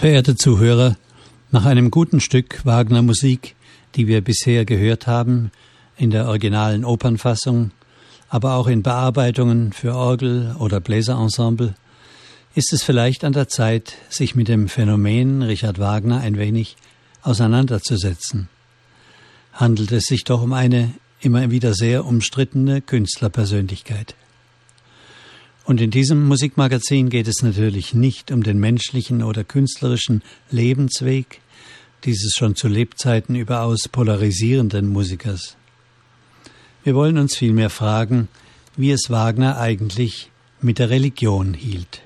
Verehrte Zuhörer, nach einem guten Stück Wagner-Musik, die wir bisher gehört haben, in der originalen Opernfassung, aber auch in Bearbeitungen für Orgel oder Bläserensemble, ist es vielleicht an der Zeit, sich mit dem Phänomen Richard Wagner ein wenig auseinanderzusetzen. Handelt es sich doch um eine immer wieder sehr umstrittene Künstlerpersönlichkeit. Und in diesem Musikmagazin geht es natürlich nicht um den menschlichen oder künstlerischen Lebensweg dieses schon zu Lebzeiten überaus polarisierenden Musikers. Wir wollen uns vielmehr fragen, wie es Wagner eigentlich mit der Religion hielt.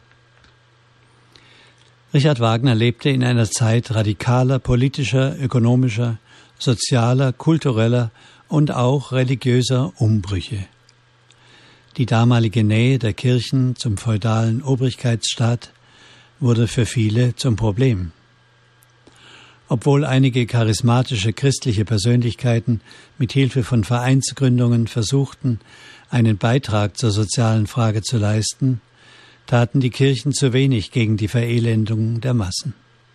Richard Wagner lebte in einer Zeit radikaler politischer, ökonomischer, sozialer, kultureller und auch religiöser Umbrüche. Die damalige Nähe der Kirchen zum feudalen Obrigkeitsstaat wurde für viele zum Problem. Obwohl einige charismatische christliche Persönlichkeiten mit Hilfe von Vereinsgründungen versuchten, einen Beitrag zur sozialen Frage zu leisten, taten die Kirchen zu wenig gegen die Verelendung der Massen.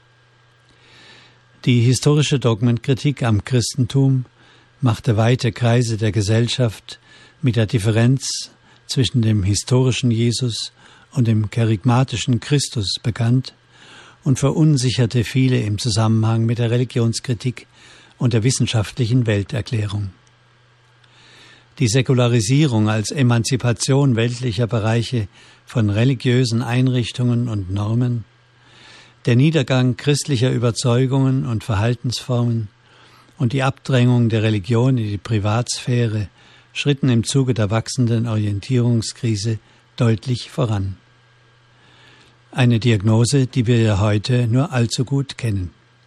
Die historische Dogmenkritik am Christentum machte weite Kreise der Gesellschaft mit der Differenz zwischen dem historischen Jesus und dem charismatischen Christus bekannt und verunsicherte viele im Zusammenhang mit der Religionskritik und der wissenschaftlichen Welterklärung. Die Säkularisierung als Emanzipation weltlicher Bereiche von religiösen Einrichtungen und Normen, der Niedergang christlicher Überzeugungen und Verhaltensformen und die Abdrängung der Religion in die Privatsphäre schritten im Zuge der wachsenden Orientierungskrise deutlich voran. Eine Diagnose, die wir ja heute nur allzu gut kennen.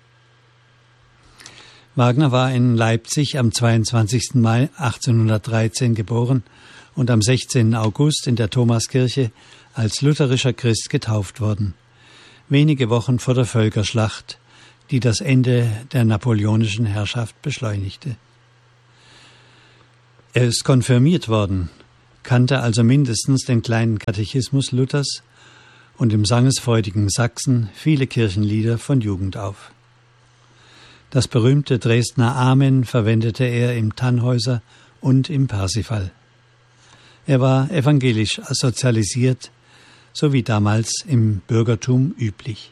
Wagner war in Leipzig am 22. Mai 1813 geboren und am 16. August in der Thomaskirche als lutherischer Christ getauft worden, wenige Wochen vor der Völkerschlacht, die das Ende der napoleonischen Herrschaft beschleunigte. Er ist konfirmiert worden, kannte also mindestens den kleinen Katechismus Luthers und im sangesfreudigen Sachsen viele Kirchenlieder von Jugend auf. Das berühmte Dresdner Amen verwendete er im Tannhäuser und im Parsifal. Er war evangelisch sozialisiert, so wie damals im Bürgertum üblich.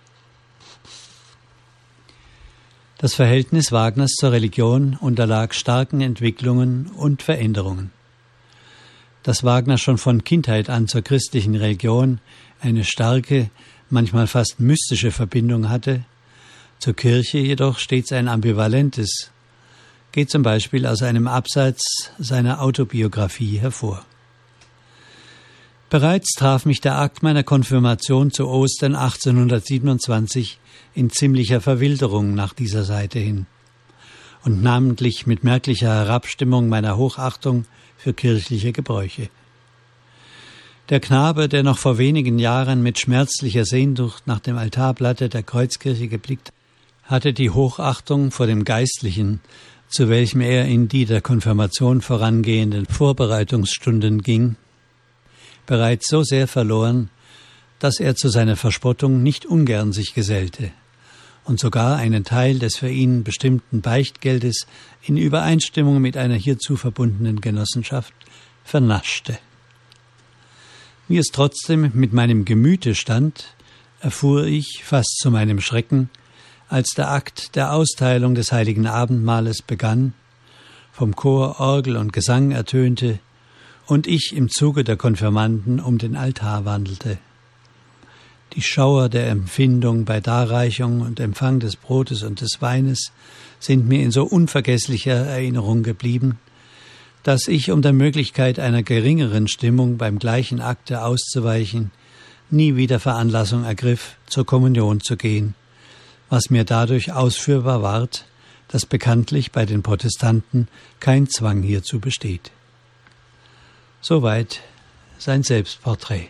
Das Verhältnis Wagners zur Religion unterlag starken Entwicklungen und Veränderungen. Dass Wagner schon von Kindheit an zur christlichen Religion eine starke, manchmal fast mystische Verbindung hatte, zur Kirche jedoch stets ein ambivalentes, geht zum Beispiel aus einem Absatz seiner Autobiografie hervor. Bereits traf mich der Akt meiner Konfirmation zu Ostern 1827 in ziemlicher Verwilderung nach dieser Seite hin und namentlich mit merklicher Herabstimmung meiner Hochachtung für kirchliche Gebräuche. Der Knabe, der noch vor wenigen Jahren mit schmerzlicher Sehnsucht nach dem Altarplatte der Kreuzkirche geblickt, hatte die Hochachtung vor dem Geistlichen, zu welchem er in die der Konfirmation vorangehenden Vorbereitungsstunden ging, bereits so sehr verloren, dass er zu seiner Verspottung nicht ungern sich gesellte und sogar einen Teil des für ihn bestimmten Beichtgeldes in Übereinstimmung mit einer hierzu verbundenen Genossenschaft vernaschte. Wie es trotzdem mit meinem Gemüte stand, erfuhr ich, fast zu meinem Schrecken, als der Akt der Austeilung des heiligen Abendmahles begann, vom Chor Orgel und Gesang ertönte und ich im Zuge der Konfirmanden um den Altar wandelte. Die Schauer der Empfindung bei Darreichung und Empfang des Brotes und des Weines sind mir in so unvergesslicher Erinnerung geblieben, dass ich, um der Möglichkeit einer geringeren Stimmung beim gleichen Akte auszuweichen, nie wieder Veranlassung ergriff, zur Kommunion zu gehen, was mir dadurch ausführbar ward, dass bekanntlich bei den Protestanten kein Zwang hierzu besteht. Soweit sein Selbstporträt.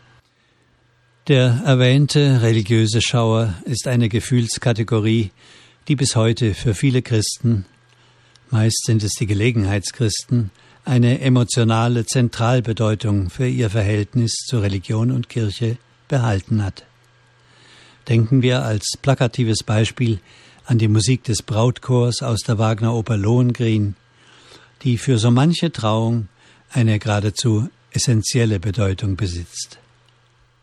Der erwähnte religiöse Schauer ist eine Gefühlskategorie, die bis heute für viele Christen, meist sind es die Gelegenheitschristen, eine emotionale Zentralbedeutung für ihr Verhältnis zu Religion und Kirche behalten hat. Denken wir als plakatives Beispiel an die Musik des Brautchors aus der Wagner-Oper Lohengrin, die für so manche Trauung eine geradezu essentielle Bedeutung besitzt.